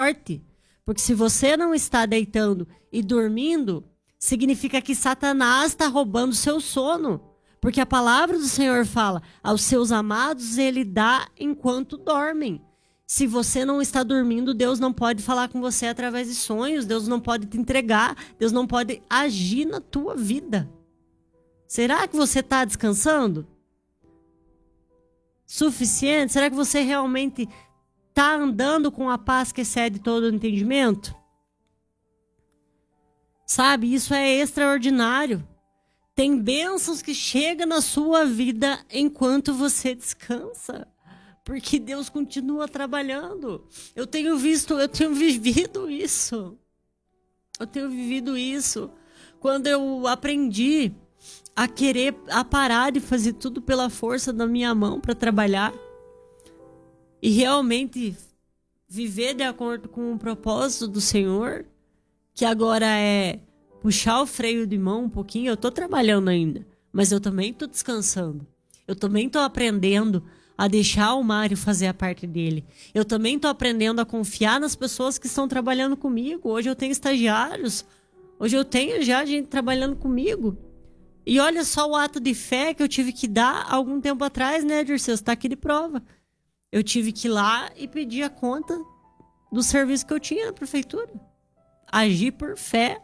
forte. Porque se você não está deitando e dormindo, significa que Satanás está roubando seu sono. Porque a palavra do Senhor fala, aos seus amados ele dá enquanto dormem. Se você não está dormindo, Deus não pode falar com você através de sonhos, Deus não pode te entregar, Deus não pode agir na tua vida. Será que você está descansando? Suficiente? Será que você realmente está andando com a paz que excede todo o entendimento? Sabe, isso é extraordinário. Tem bênçãos que chegam na sua vida enquanto você descansa. Porque Deus continua trabalhando. Eu tenho vivido isso. Quando eu aprendi a parar de fazer tudo pela força da minha mão para trabalhar e realmente viver de acordo com o propósito do Senhor, que agora é puxar o freio de mão um pouquinho. Eu tô trabalhando ainda, mas eu também tô descansando. Eu também tô aprendendo a deixar o Mário fazer a parte dele. Eu também tô aprendendo a confiar nas pessoas que estão trabalhando comigo. Hoje eu tenho estagiários. Hoje eu tenho já gente trabalhando comigo. E olha só o ato de fé que eu tive que dar algum tempo atrás, né, Dirceu? Você tá aqui de prova. Eu tive que ir lá e pedir a conta do serviço que eu tinha na prefeitura. Agir por fé.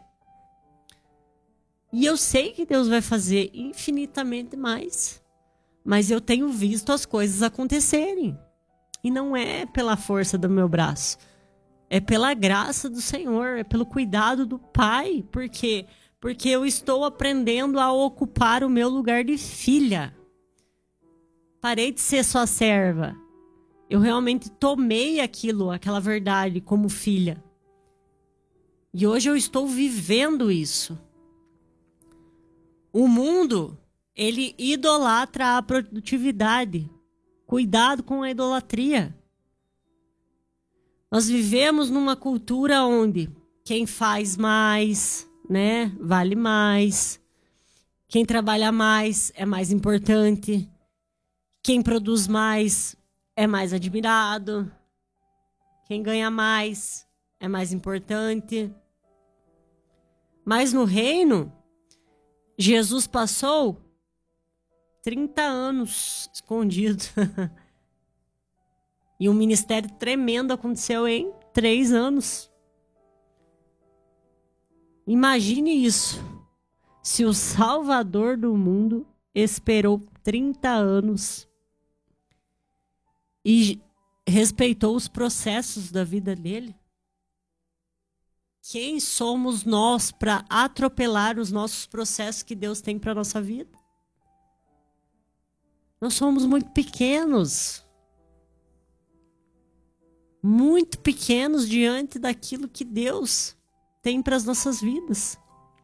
E eu sei que Deus vai fazer infinitamente mais. Mas eu tenho visto as coisas acontecerem. E não é pela força do meu braço. É pela graça do Senhor. É pelo cuidado do Pai. Por quê? Porque eu estou aprendendo a ocupar o meu lugar de filha. Parei de ser só serva. Eu realmente tomei aquela verdade como filha. E hoje eu estou vivendo isso. O mundo, ele idolatra a produtividade. Cuidado com a idolatria. Nós vivemos numa cultura onde quem faz mais, né, vale mais. Quem trabalha mais é mais importante. Quem produz mais é mais admirado. Quem ganha mais é mais importante. Mas no reino, Jesus passou 30 anos escondido. E um ministério tremendo aconteceu em 3 anos. Imagine isso. Se o Salvador do mundo esperou 30 anos e respeitou os processos da vida dele, quem somos nós para atropelar os nossos processos que Deus tem para a nossa vida? Nós somos muito pequenos. Muito pequenos diante daquilo que Deus tem para as nossas vidas.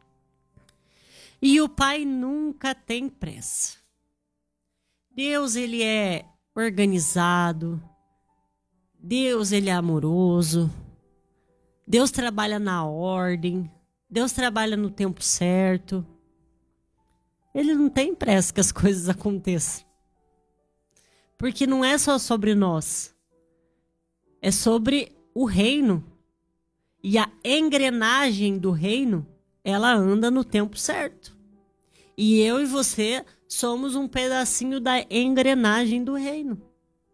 E o Pai nunca tem pressa. Deus, ele é organizado. Deus, ele é amoroso. Deus trabalha na ordem. Deus trabalha no tempo certo. Ele não tem pressa que as coisas aconteçam. Porque não é só sobre nós. É sobre o reino. E a engrenagem do reino, ela anda no tempo certo. E eu e você somos um pedacinho da engrenagem do reino.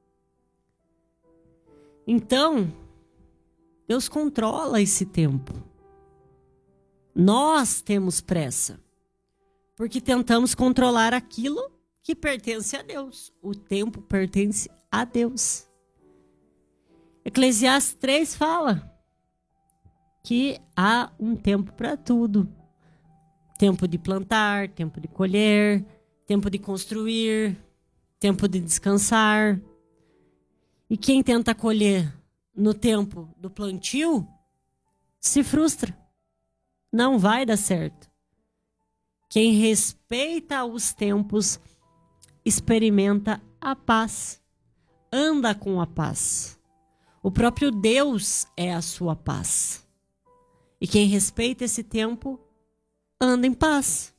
Então, Deus controla esse tempo. Nós temos pressa, porque tentamos controlar aquilo que pertence a Deus. O tempo pertence a Deus. Eclesiastes 3 fala que há um tempo para tudo. Tempo de plantar, tempo de colher, tempo de construir, tempo de descansar. E quem tenta colher no tempo do plantio, se frustra. Não vai dar certo. Quem respeita os tempos, experimenta a paz. Anda com a paz. O próprio Deus é a sua paz. E quem respeita esse tempo, anda em paz.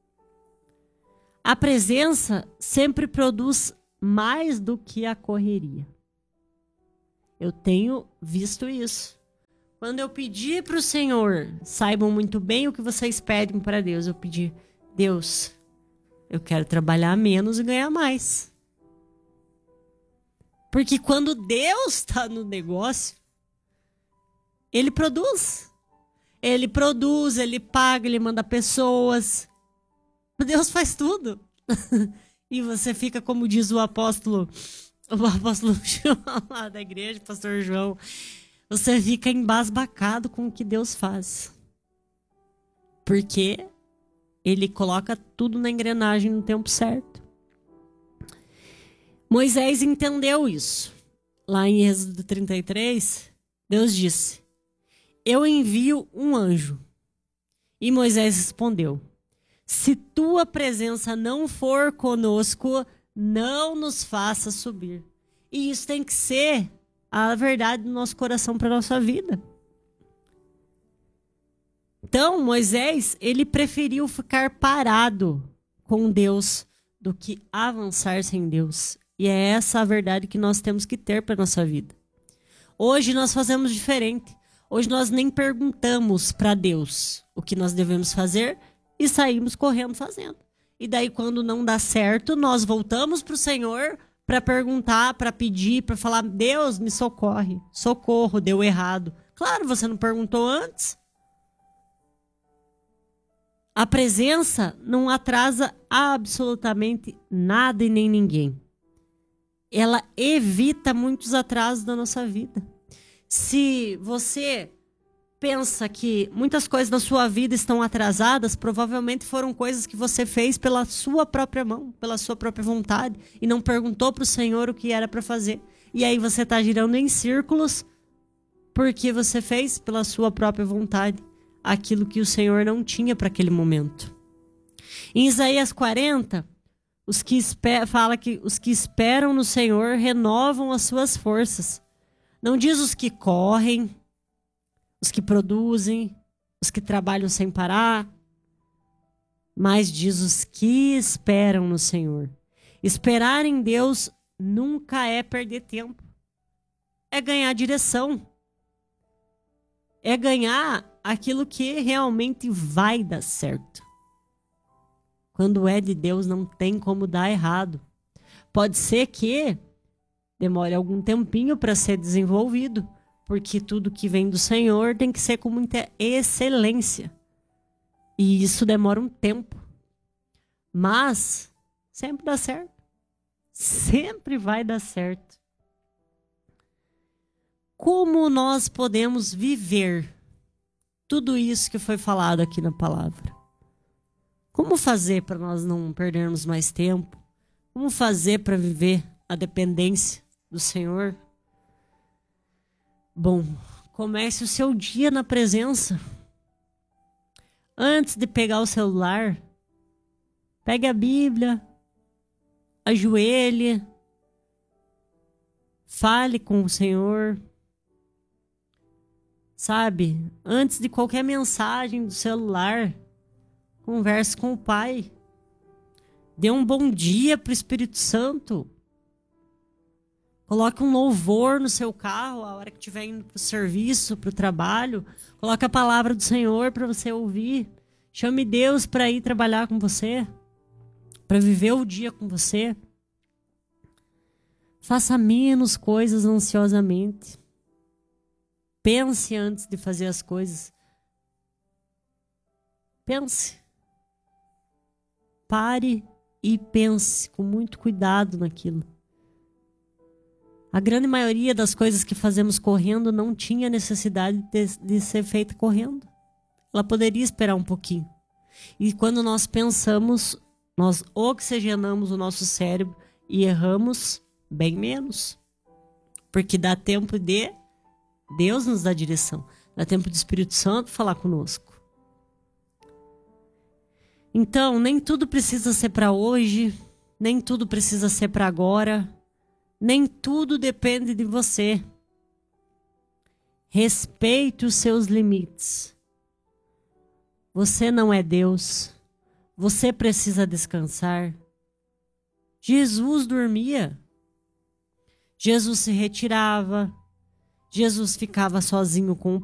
A presença sempre produz mais do que a correria. Eu tenho visto isso. Quando eu pedi para o Senhor, saibam muito bem o que vocês pedem para Deus. Eu pedi, Deus, eu quero trabalhar menos e ganhar mais. Porque quando Deus está no negócio, Ele produz. Ele produz, Ele paga, Ele manda pessoas. Deus faz tudo. E você fica, como diz o apóstolo João lá da igreja, pastor João, você fica embasbacado com o que Deus faz. Porque Ele coloca tudo na engrenagem no tempo certo. Moisés entendeu isso. Lá em Êxodo 33, Deus disse, eu envio um anjo. E Moisés respondeu, se tua presença não for conosco, não nos faça subir. E isso tem que ser a verdade do nosso coração para a nossa vida. Então, Moisés, ele preferiu ficar parado com Deus do que avançar sem Deus. E é essa a verdade que nós temos que ter para a nossa vida. Hoje nós fazemos diferente. Hoje nós nem perguntamos para Deus o que nós devemos fazer e saímos correndo fazendo. E daí quando não dá certo, nós voltamos para o Senhor para perguntar, para pedir, para falar, Deus, me socorre, socorro, deu errado. Claro, você não perguntou antes. A presença não atrasa absolutamente nada e nem ninguém. Ela evita muitos atrasos da nossa vida. Se você pensa que muitas coisas da sua vida estão atrasadas, provavelmente foram coisas que você fez pela sua própria mão, pela sua própria vontade, e não perguntou para o Senhor o que era para fazer. E aí você está girando em círculos porque você fez pela sua própria vontade aquilo que o Senhor não tinha para aquele momento. Em Isaías 40, fala que os que esperam no Senhor renovam as suas forças. Não diz os que correm, os que produzem, os que trabalham sem parar, mas diz os que esperam no Senhor. Esperar em Deus nunca é perder tempo. É ganhar direção. É ganhar aquilo que realmente vai dar certo. Quando é de Deus, não tem como dar errado. Pode ser que demore algum tempinho para ser desenvolvido, porque tudo que vem do Senhor tem que ser com muita excelência. E isso demora um tempo. Mas sempre dá certo. Sempre vai dar certo. Como nós podemos viver tudo isso que foi falado aqui na palavra? Como fazer para nós não perdermos mais tempo? Como fazer para viver a dependência do Senhor? Bom, comece o seu dia na presença. Antes de pegar o celular, pegue a Bíblia, ajoelhe, fale com o Senhor. Sabe, antes de qualquer mensagem do celular, converse com o Pai. Dê um bom dia para o Espírito Santo. Coloque um louvor no seu carro a hora que estiver indo para o serviço, para o trabalho. Coloque a palavra do Senhor para você ouvir. Chame Deus para ir trabalhar com você, para viver o dia com você. Faça menos coisas ansiosamente. Pense antes de fazer as coisas. Pense. Pare e pense com muito cuidado naquilo. A grande maioria das coisas que fazemos correndo não tinha necessidade de ser feita correndo. Ela poderia esperar um pouquinho. E quando nós pensamos, nós oxigenamos o nosso cérebro e erramos bem menos. Porque dá tempo de Deus nos dá direção. Dá tempo do Espírito Santo falar conosco. Então, nem tudo precisa ser para hoje, nem tudo precisa ser para agora, nem tudo depende de você. Respeite os seus limites. Você não é Deus. Você precisa descansar. Jesus dormia. Jesus se retirava. Jesus ficava sozinho com o